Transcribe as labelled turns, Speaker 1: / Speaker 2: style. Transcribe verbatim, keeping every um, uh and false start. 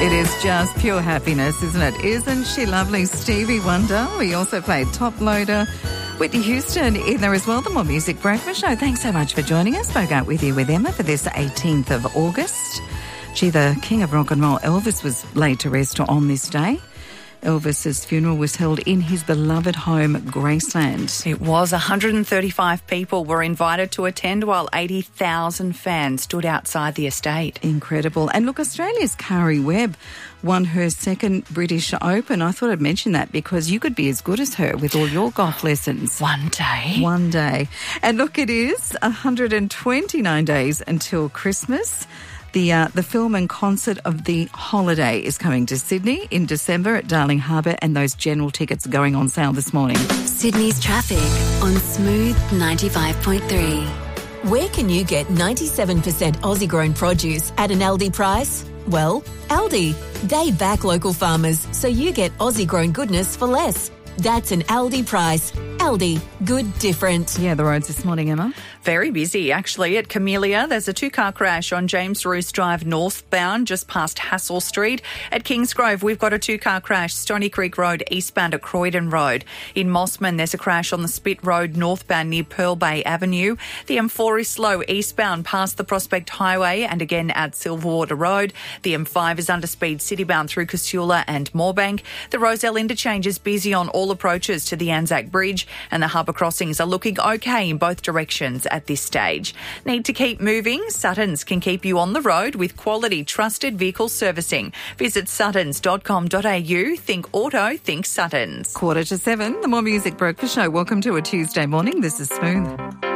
Speaker 1: It is just pure happiness, isn't it? Isn't she lovely? Stevie Wonder. We also played Top Loader. Whitney Houston in there as well. The More Music Breakfast Show. Thanks so much for joining us. Spoke out with you with Emma for this eighteenth of August. Gee, the king of rock and roll, Elvis, was laid to rest on this day. Elvis's funeral was held in his beloved home, Graceland.
Speaker 2: It was. one hundred thirty-five people were invited to attend while eighty thousand fans stood outside the estate.
Speaker 1: Incredible. And look, Australia's Kari Webb won her second British Open. I thought I'd mention that because you could be as good as her with all your golf lessons.
Speaker 2: One day.
Speaker 1: One day. And look, it is one hundred twenty-nine days until Christmas. The uh, the film and concert of The Holiday is coming to Sydney in December at Darling Harbour, and those general tickets are going on sale this morning.
Speaker 3: Sydney's traffic on Smooth ninety-five point three.
Speaker 4: Where can you get ninety-seven percent Aussie-grown produce at an Aldi price? Well, Aldi. They back local farmers, so you get Aussie-grown goodness for less. That's an Aldi price. Aldi, good different.
Speaker 1: Yeah, the roads this morning, Emma.
Speaker 2: Very busy, actually. At Camellia, there's a two-car crash on James Roos Drive northbound, just past Hassel Street. At Kingsgrove, we've got a two-car crash, Stony Creek Road eastbound at Croydon Road. In Mossman, there's a crash on the Spit Road northbound near Pearl Bay Avenue. The M four is slow eastbound past the Prospect Highway and again at Silverwater Road. The M five is under speed citybound through Casula and Moorebank. The Roselle interchange is busy on all approaches to the Anzac Bridge, and the harbour crossings are looking okay in both directions at this stage. Need to keep moving? Suttons can keep you on the road with quality, trusted vehicle servicing. Visit suttons dot com dot a u. Think auto, think Suttons.
Speaker 1: Quarter to seven, the More Music Breakfast Show. Welcome to a Tuesday morning. This is Smooth.